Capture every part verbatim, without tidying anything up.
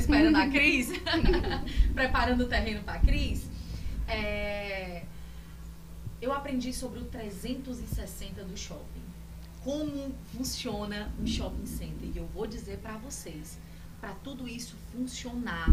esperando a Cris, preparando o terreno para a Cris, é, eu aprendi sobre o trezentos e sessenta do shopping. Como funciona um shopping center. E eu vou dizer para vocês, para tudo isso funcionar,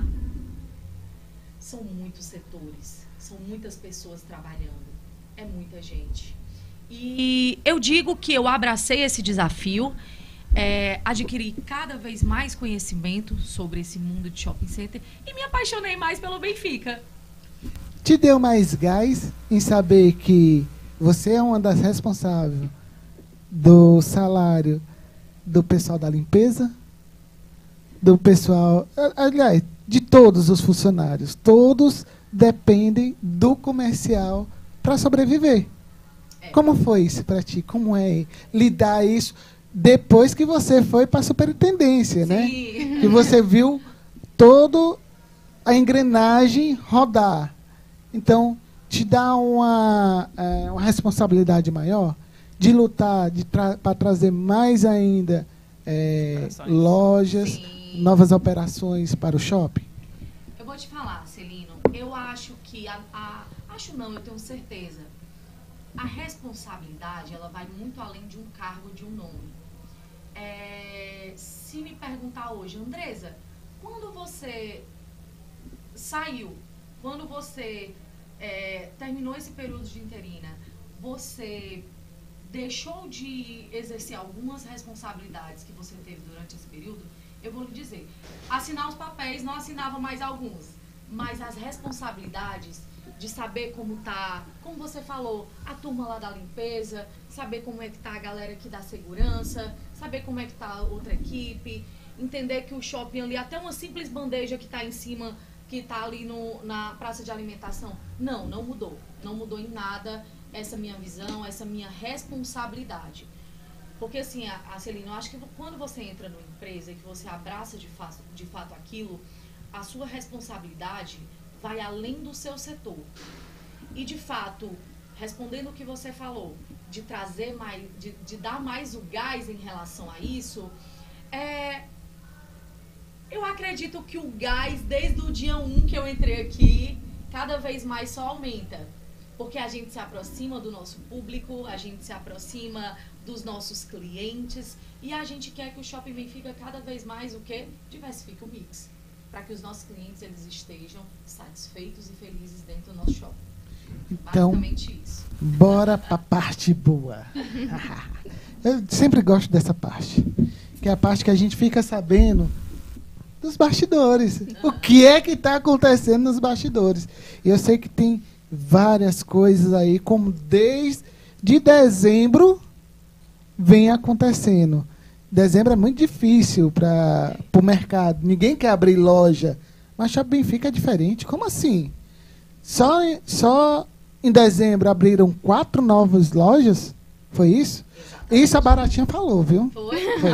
são muitos setores, são muitas pessoas trabalhando, é muita gente. E eu digo que eu abracei esse desafio, é, adquiri cada vez mais conhecimento sobre esse mundo de shopping center e me apaixonei mais pelo Benfica. Te deu mais gás em saber que você é uma das responsáveis do salário do pessoal da limpeza, do pessoal, aliás, de todos os funcionários. Todos dependem do comercial para sobreviver. É. Como foi isso para ti? Como é lidar isso depois que você foi para a superintendência, Sim. né? Que você viu toda a engrenagem rodar. Então, te dá uma, é, uma responsabilidade maior de lutar de tra para trazer mais ainda é, lojas, Sim. novas operações para o shopping? Eu vou te falar, Celino, eu acho que, a, a, acho não, eu tenho certeza, a responsabilidade, ela vai muito além de um cargo, de um nome. É, se me perguntar hoje, Andresa, quando você saiu, quando você é, terminou esse período de interina, você deixou de exercer algumas responsabilidades que você teve durante esse período? Eu vou lhe dizer, assinar os papéis, não assinava mais alguns, mas as responsabilidades de saber como tá, como você falou, a turma lá da limpeza, saber como é que tá a galera aqui da segurança, saber como é que tá a outra equipe, entender que o shopping ali, até uma simples bandeja que tá em cima, que tá ali no, na praça de alimentação, não, não mudou, não mudou em nada essa minha visão, essa minha responsabilidade. Porque assim, a, a Celina, eu acho que quando você entra numa empresa e que você abraça de fato, de fato aquilo, a sua responsabilidade vai além do seu setor. E de fato, respondendo o que você falou, de trazer mais, de, de dar mais o gás em relação a isso, é, eu acredito que o gás, desde o dia um que eu entrei aqui, cada vez mais só aumenta. Porque a gente se aproxima do nosso público, a gente se aproxima dos nossos clientes e a gente quer que o Shopping Benfica cada vez mais o quê? Diversifique o mix, para que os nossos clientes eles estejam satisfeitos e felizes dentro do nosso shopping. Então, basicamente isso. Bora para a parte boa. Eu sempre gosto dessa parte, que é a parte que a gente fica sabendo dos bastidores. O que é que está acontecendo nos bastidores? E eu sei que tem várias coisas aí, como desde de dezembro vem acontecendo. Dezembro é muito difícil para o mercado. Ninguém quer abrir loja. Mas Shopping Benfica é diferente. Como assim? Só, só em dezembro abriram quatro novas lojas? Foi isso? Exatamente. Isso a Baratinha falou, viu? Foi? Foi.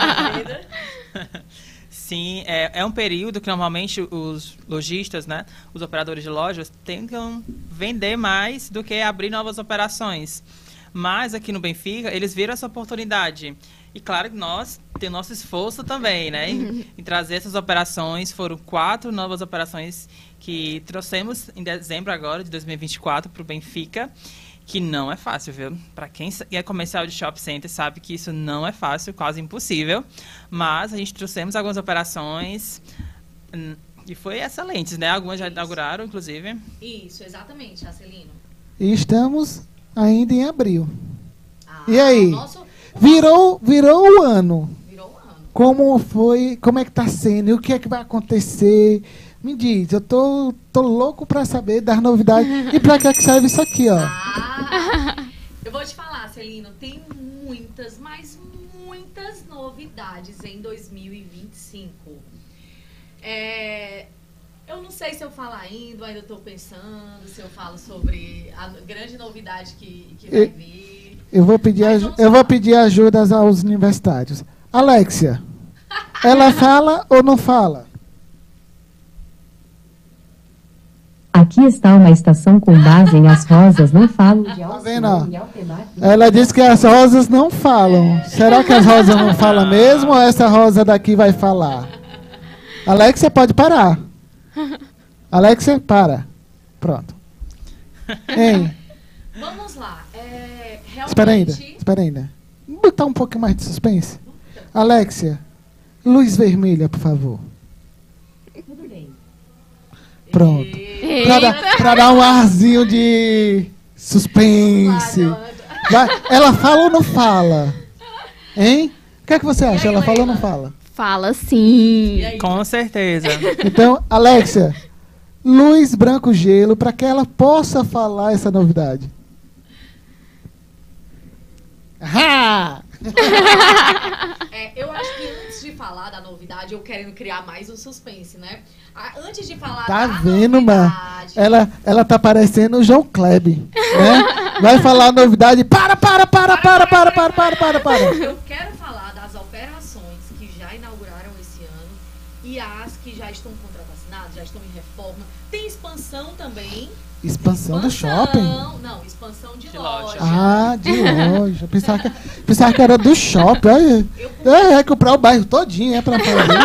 Sim, é, é um período que normalmente os lojistas, né, os operadores de lojas, tentam vender mais do que abrir novas operações. Mas aqui no Benfica, eles viram essa oportunidade. E claro que nós temos nosso esforço também, né, em, em trazer essas operações. Foram quatro novas operações que trouxemos em dezembro agora, de dois mil e vinte e quatro, para o Benfica. Que não é fácil, viu? Para quem é comercial de shopping center sabe que isso não é fácil, quase impossível. Mas a gente trouxemos algumas operações e foi excelentes, né? Algumas já inauguraram, inclusive. Isso, exatamente, Arcelino. E estamos ainda em abril. Ah, e aí? O nosso, o virou, nosso... virou o ano. Virou o ano. Como foi? Como é que está sendo? E o que é que vai acontecer? Me diz, eu tô, tô louco para saber das novidades. E para que é que serve isso aqui, ó? Ah, eu vou te falar, Celino, tem muitas, mas muitas novidades em dois mil e vinte e cinco. É, eu não sei se eu falo ainda, ainda estou pensando, se eu falo sobre a grande novidade que, que vai vir. Eu vou pedir, eu vou pedir ajuda aos universitários. Alexia, ela fala ou não fala? Aqui está uma estação com base em As Rosas Não Falam de Tá vendo? Ela disse que as rosas não falam. Será que as rosas não falam mesmo ou essa rosa daqui vai falar? Alexia, pode parar. Alexia, para. Pronto. Hein? Vamos lá. É, realmente... Espera ainda, espera ainda. Vamos botar um pouquinho mais de suspense. Alexia, luz vermelha, por favor. Tudo bem. Pronto. E... Pra dar, pra dar um arzinho de suspense. Vai, ela fala ou não fala? Hein? O que é que você acha? E aí, Ela fala ou não Leila? fala? Fala sim. E aí? Com certeza. Então, Alexia, luz branco gelo para que ela possa falar essa novidade. Ah! É, eu acho que antes de falar da novidade, eu querendo criar mais um suspense, né? Ah, antes de falar Tá da vendo, mano? novidade... Ela, ela tá parecendo o João Kleber, né? Vai falar a novidade. Para, para, para, para, para, para, para, para, para. Eu quero falar das operações que já inauguraram esse ano e as que já estão contravacinadas, já estão em reforma. Tem expansão também. Expansão do Expansão- shopping? Não, expansão de, De loja. loja. Ah, de loja. Pensava que, pensava que era do shopping. Olha, Eu, é, é comprar o bairro todinho, é pra fazer.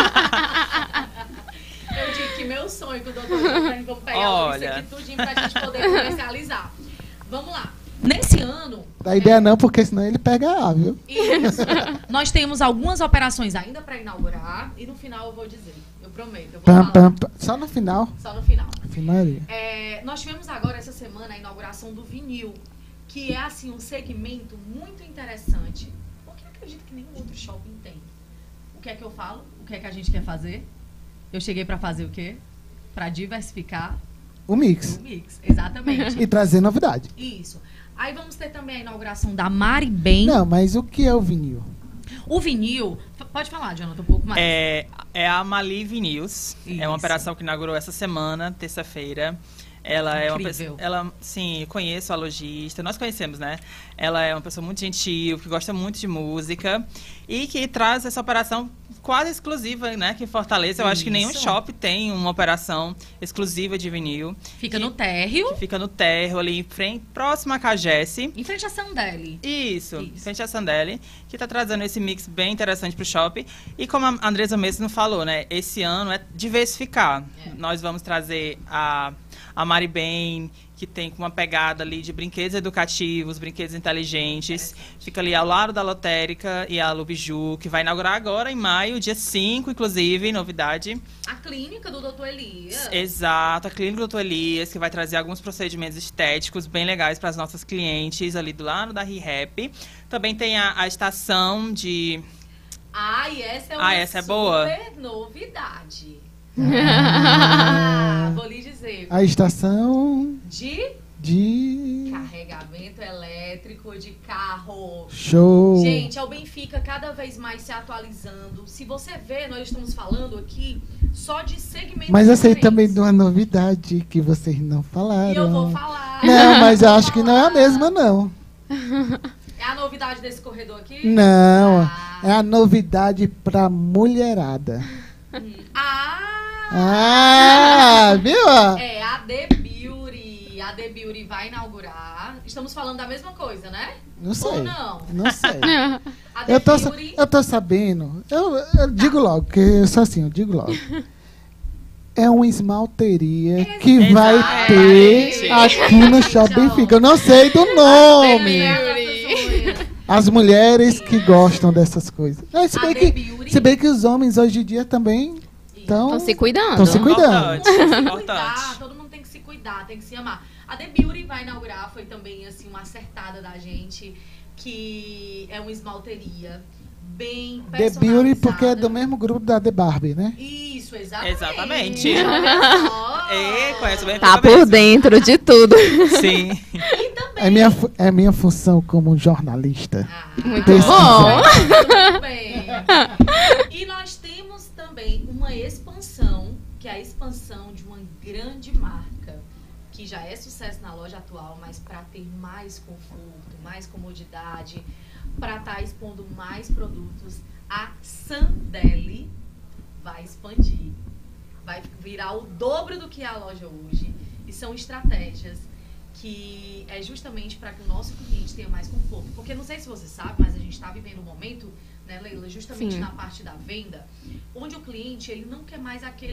eu digo que meu sonho que o doutor Giovanni, vamos pegar Olha. isso aqui tudinho pra gente poder comercializar. Vamos lá. Nesse ano, Dá ideia não, porque senão ele pega A, viu? isso, nós temos algumas operações ainda para inaugurar e no final eu vou dizer. Eu prometo. Eu vou Pam, falar. pam, pam. Só no final. Só no final. Finaria. É, nós tivemos agora essa semana a inauguração do vinil, que é assim um segmento muito interessante, porque eu acredito que nenhum outro shopping tem. O que é que eu falo? O que é que a gente quer fazer? Eu cheguei para fazer o quê? Para diversificar O mix. o mix, exatamente. E trazer novidade. Isso. Aí vamos ter também a inauguração da Mari Bem. Não, mas o que é o vinil? O vinil, f- pode falar, Jonathan, um pouco mais. É, é a Mali Vinyls. É uma Isso. operação que inaugurou essa semana, terça-feira. Ela é uma Incrível. pessoa. Ela, sim, eu conheço a lojista. Nós conhecemos, né? Ela é uma pessoa muito gentil, que gosta muito de música e que traz essa operação quase exclusiva, né? Que em Fortaleza, eu acho que nenhum Isso. shopping tem uma operação exclusiva de vinil. Fica que- no térreo, Que fica no térreo, ali em frente, próximo à Cagesse. em frente à Sandeli. Isso, Isso. frente à Sandeli, que está trazendo esse mix bem interessante para o shopping. E como a Andresa mesmo falou, né? Esse ano é diversificar. É. Nós vamos trazer a, a Mari Bem, que tem uma pegada ali de brinquedos educativos, brinquedos inteligentes. Fica ali ao lado da lotérica e a Lubiju, que vai inaugurar agora em maio, dia cinco, inclusive, novidade. A clínica do doutor Elias. Exato, a Clínica doutor Elias, que vai trazer alguns procedimentos estéticos bem legais para as nossas clientes ali do lado da ReHap. Também tem a, a estação de... Ah, e essa é uma Ah, essa é boa? super novidade. Ah, vou lhe dizer. A estação De de carregamento elétrico de carro. show. Gente, é o Benfica cada vez mais se atualizando. Se você vê, nós estamos falando aqui só de segmentos Mas eu sei diferentes. também de uma novidade que vocês não falaram. E eu vou falar. Não, mas eu vou acho que não é a falar. mesma, não. É a novidade desse corredor aqui? Não, Ah. é a novidade pra mulherada. Ah! Ah, viu? É a The Beauty. A The Beauty vai inaugurar. Estamos falando da mesma coisa, né? Não sei. Ou não? Não sei. A The Eu tô, sa- Beauty. eu tô sabendo. Eu, eu digo logo, porque eu sou assim, eu digo logo. É uma esmalteria que Exatamente. vai ter aqui no Shopping Benfica. Eu não sei do nome. As mulheres que gostam dessas coisas. É, se, A bem The que, Beauty. se bem que os homens hoje em dia também estão. Estão se cuidando. Tão se cuidando. Importante, Se cuidar, importante. todo mundo tem que se cuidar, tem que se amar. A The Beauty vai inaugurar, foi também assim uma acertada da gente, que é uma esmalteria bem The personalizada. Beauty, porque é do mesmo grupo da The Barbie, né? Isso, exatamente. Exatamente. Olha só. É, conhece bem. Tá por dentro de tudo. Sim. E também. É minha, fu- é minha função como jornalista. Ah, Muito Pesquisa. bom. muito bem. E nós temos também uma expansão, que é a expansão de uma grande marca, que já é sucesso na loja atual, mas para ter mais conforto, mais comodidade, para estar expondo mais produtos, a Sandeli vai expandir. Vai virar o dobro do que é a loja hoje. E são estratégias que é justamente para que o nosso cliente tenha mais conforto. Porque não sei se você sabe, mas a gente está vivendo um momento né, Leila? Justamente Sim. na parte da venda, onde o cliente ele não quer mais aquele